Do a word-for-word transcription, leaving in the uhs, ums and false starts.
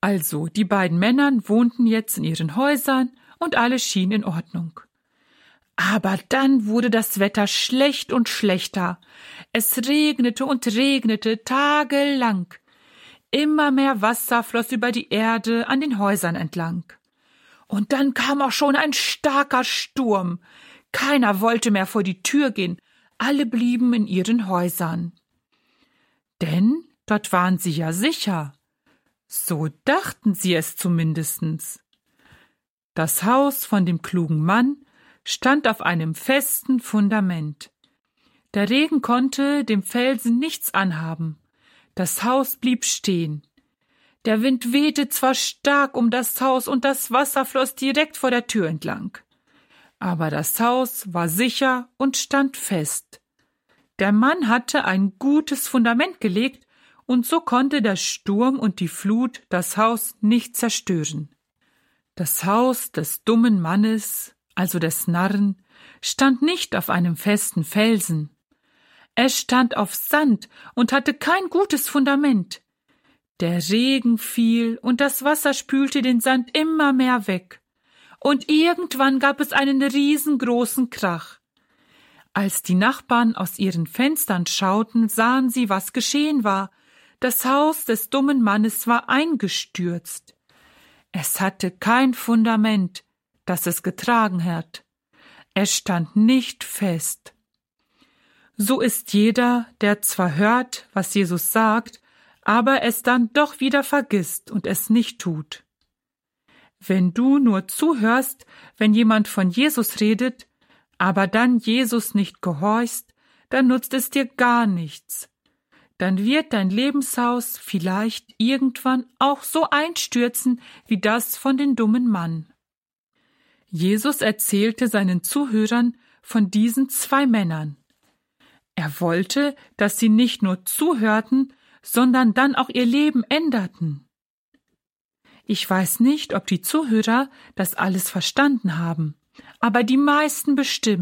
Also, die beiden Männer wohnten jetzt in ihren Häusern und alles schien in Ordnung. Aber dann wurde das Wetter schlecht und schlechter. Es regnete und regnete tagelang. Immer mehr Wasser floss über die Erde an den Häusern entlang. Und dann kam auch schon ein starker Sturm. Keiner wollte mehr vor die Tür gehen. Alle blieben in ihren Häusern. Denn dort waren sie ja sicher. So dachten sie es zumindestens. Das Haus von dem klugen Mann stand auf einem festen Fundament. Der Regen konnte dem Felsen nichts anhaben. Das Haus blieb stehen. Der Wind wehte zwar stark um das Haus und das Wasser floss direkt vor der Tür entlang. Aber das Haus war sicher und stand fest. Der Mann hatte ein gutes Fundament gelegt und so konnte der Sturm und die Flut das Haus nicht zerstören. Das Haus des dummen Mannes, also des Narren, stand nicht auf einem festen Felsen. Es stand auf Sand und hatte kein gutes Fundament. Der Regen fiel und das Wasser spülte den Sand immer mehr weg. Und irgendwann gab es einen riesengroßen Krach. Als die Nachbarn aus ihren Fenstern schauten, sahen sie, was geschehen war. Das Haus des dummen Mannes war eingestürzt. Es hatte kein Fundament, das es getragen hat. Es stand nicht fest. So ist jeder, der zwar hört, was Jesus sagt, aber es dann doch wieder vergisst und es nicht tut. Wenn du nur zuhörst, wenn jemand von Jesus redet, aber dann Jesus nicht gehorchst, dann nutzt es dir gar nichts. Dann wird dein Lebenshaus vielleicht irgendwann auch so einstürzen wie das von dem dummen Mann. Jesus erzählte seinen Zuhörern von diesen zwei Männern. Er wollte, dass sie nicht nur zuhörten, sondern dann auch ihr Leben änderten. Ich weiß nicht, ob die Zuhörer das alles verstanden haben, aber die meisten bestimmt.